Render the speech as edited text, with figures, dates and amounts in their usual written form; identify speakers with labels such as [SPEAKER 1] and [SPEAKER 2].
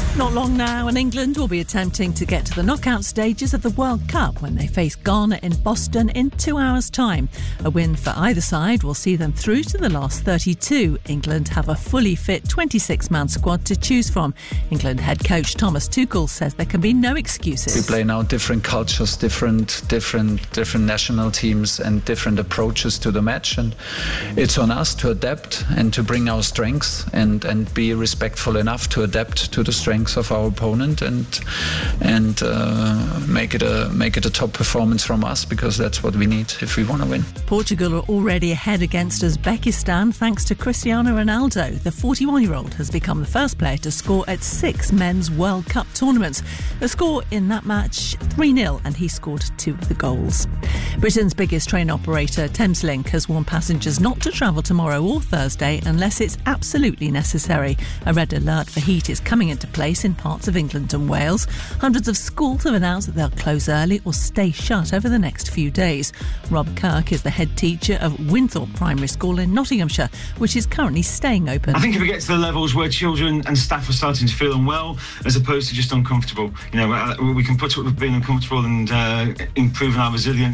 [SPEAKER 1] Not long now, and England will be attempting to get to the knockout stages of the World Cup when they face Ghana in Boston in 2 hours' time. A win for either side will see them through to the last 32. England have a fully fit 26-man squad to choose from. England head coach Thomas Tuchel says there can be no excuses.
[SPEAKER 2] We play now different cultures, different national teams and different approaches to the match, and it's on us to adapt and to bring our strengths and be respectful enough to adapt to the strengths of our opponent and make it a top performance from us, because that's what we need if we want to win.
[SPEAKER 1] Portugal are already ahead against Uzbekistan thanks to Cristiano Ronaldo. The 41-year-old has become the first player to score at 6 men's World Cup tournaments. The score in that match, 3-0, and he scored 2 of the goals. Britain's biggest train operator, Thameslink, has warned passengers not to travel tomorrow or Thursday unless it's absolutely necessary. A red alert for heat is coming into place in parts of England and Wales. Hundreds of schools have announced that they'll close early or stay shut over the next few days. Rob Kirk is the head teacher of Winthorpe Primary School in Nottinghamshire, which is currently staying open.
[SPEAKER 3] I think if we get to the levels where children and staff are starting to feel unwell as opposed to just uncomfortable, we can put up with being uncomfortable and improving our resilience.